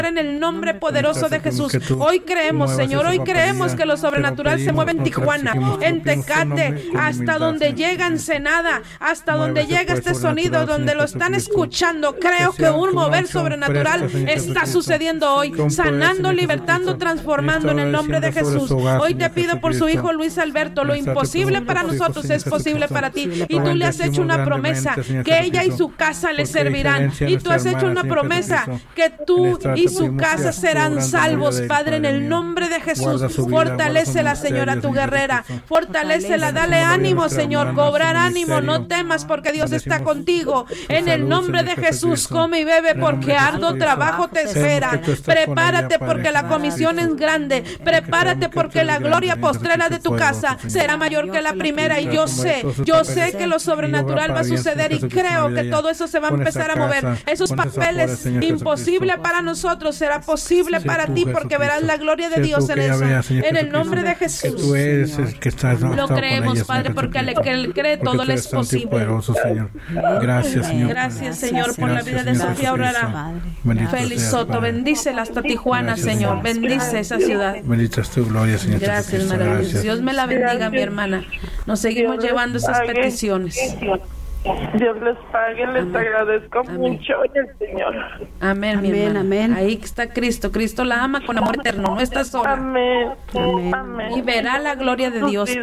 en el nombre poderoso de Jesús. Hoy creemos, Señor, hoy creemos que lo sobrenatural se mueve en Tijuana, en Tecate, hasta donde llega Ensenada, hasta donde llega este sonido, donde lo están escuchando. Creo que un mover sobrenatural está sucediendo hoy, sanando, libertando, transformando en el nombre de Jesús. Hoy te pido por su hijo Luis Alberto, lo imposible para nosotros es posible para ti, y tú le has hecho una promesa que ella y su casa le servirán, y tú has hecho una promesa que tú y su casa serán salvos, Padre, en el nombre de Jesús. Fortalécela, Señora, tu guerrera, fortalécela, dale ánimo, Señor, cobrar ánimo, no temas porque Dios está contigo, en el nombre de Jesús. Come y bebe porque arduo trabajo te espera. Prepárate porque la comisión es grande, prepárate porque la gloria postrera de tu casa será mayor que la primera, y yo sé que lo sobrenatural va a suceder, y creo que todo eso se va a empezar a mover. Esos papeles imposible para nosotros será posible para ti, porque verás la gloria de Dios en eso, en el nombre de Jesús. Lo creemos, Padre, porque al que Él cree todo le es posible. Gracias, Señor. Gracias, Señor, por la vida de Sofía Aurora. Félix Soto, bendícela hasta Tijuana, Señor, bendice esa ciudad. Bendita es tu gloria, Señor. Gracias, maravilloso. Dios me la bendiga, mi hermana. Nos seguimos llevando esas peticiones. Dios les pague, les agradezco mucho, Señor. Amén, mi hermana. Amén. Ahí está Cristo. Cristo la ama con amor eterno, no está sola. Amén. Y verá la gloria de Dios.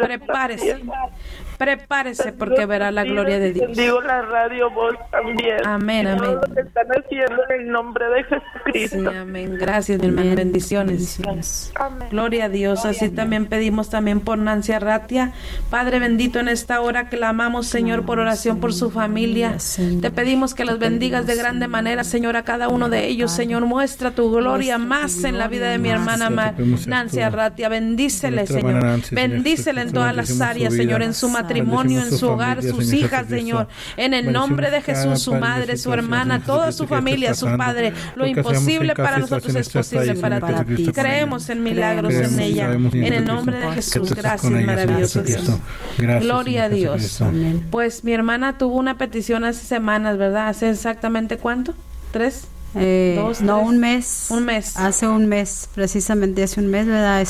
Prepárese porque verá la gloria de Dios. Digo la radio voz también. Amén, amén. Todo lo que están haciendo en el nombre de Jesucristo. Sí, amén. Gracias, mi hermana. Bendiciones. Amén. Gloria a Dios. Así también pedimos también por Nancy Arratia. Padre bendito, en esta hora que la amamos, Señor, por oración por su familia. Te pedimos que los bendigas de grande manera, Señor, a cada uno de ellos. Señor, muestra tu gloria más en la vida de mi hermana Nancy Arratia. Bendícele, Señor. Bendícele en todas las áreas, Señor, en su matrimonio, en su hogar, sus hijas, Señor, en el nombre de Jesús, su madre, su hermana, toda su familia, su padre. Lo imposible para nosotros es posible para ti. Creemos en milagros en ella, en el nombre de Jesús. Gracias, maravilloso Dios. Gloria a Dios. Pues mi hermana tuvo una petición hace semanas, ¿verdad? ¿Hace exactamente cuánto? ¿3? No, un mes. Un mes. Hace un mes, precisamente hace un mes, ¿verdad?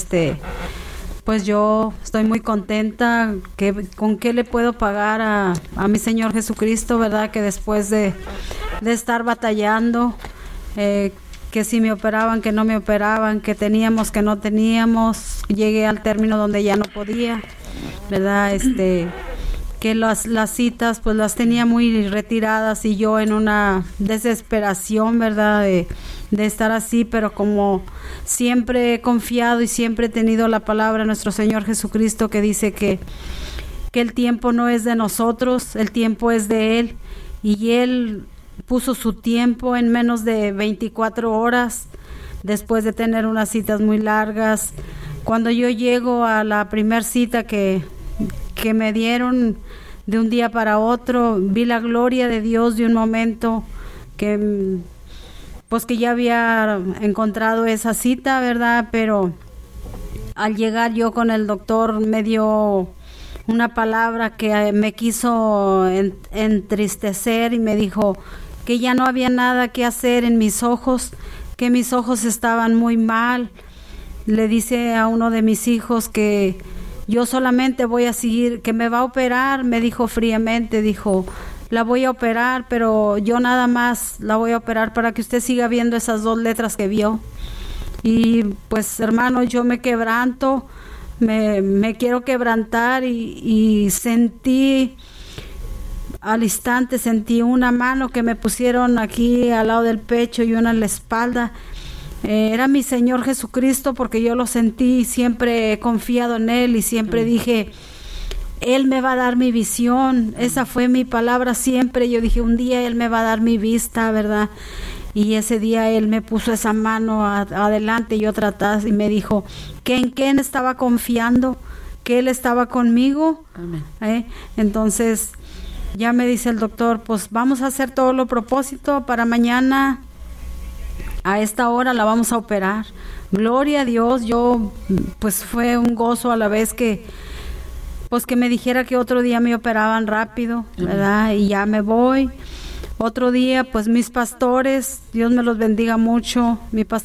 Pues yo estoy muy contenta. ¿Con qué le puedo pagar a mi Señor Jesucristo, verdad? Que después de estar batallando, que si me operaban, que no me operaban, que teníamos, que no teníamos, llegué al término donde ya no podía, ¿verdad? Que las citas pues las tenía muy retiradas, y yo en una desesperación, ¿verdad? De estar así, pero como siempre he confiado y siempre he tenido la palabra de nuestro Señor Jesucristo, que dice que el tiempo no es de nosotros, el tiempo es de Él, y Él puso su tiempo en menos de 24 horas, después de tener unas citas muy largas. Cuando yo llego a la primer cita que me dieron, de un día para otro, vi la gloria de Dios de un momento que ya había encontrado esa cita, ¿verdad? Pero al llegar yo con el doctor me dio una palabra que me quiso entristecer, y me dijo que ya no había nada que hacer en mis ojos, que mis ojos estaban muy mal. Le dice a uno de mis hijos que yo solamente voy a seguir, que me va a operar, me dijo fríamente, dijo, la voy a operar, pero yo nada más la voy a operar para que usted siga viendo esas 2 letras que vio. Y pues, hermano, yo me quebranto, me quiero quebrantar, y sentí, al instante sentí una mano que me pusieron aquí al lado del pecho y una en la espalda. Era mi Señor Jesucristo, porque yo lo sentí y siempre he confiado en Él, y siempre dije, Él me va a dar mi visión. Esa fue mi palabra siempre. Yo dije, un día Él me va a dar mi vista, ¿verdad? Y ese día Él me puso esa mano adelante y otra atrás, y me dijo que en quién estaba confiando, que Él estaba conmigo. Amén. Entonces ya me dice el doctor, pues vamos a hacer todo lo propósito para mañana. A esta hora la vamos a operar. Gloria a Dios. Yo, pues fue un gozo a la vez que me dijera que otro día me operaban rápido, ¿verdad? Y ya me voy. Otro día, pues mis pastores, Dios me los bendiga mucho. Mi pastor